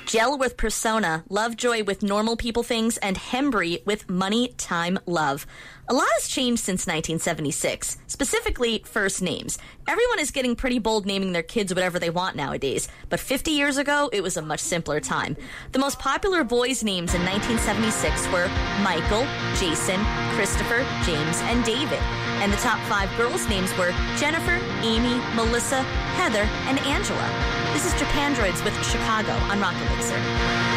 Gel with Persona, Lovejoy with Normal People Things, and Hembry with Money, Time, Love. A lot has changed since 1976, specifically first names. Everyone is getting pretty bold naming their kids whatever they want nowadays, but 50 years ago, it was a much simpler time. The most popular boys' names in 1976 were Michael, Jason, Christopher, James, and David. And the top 5 girls' names were Jennifer, Amy, Melissa, Heather, and Angela. This is Japandroids with Chicago on Rock Elixir.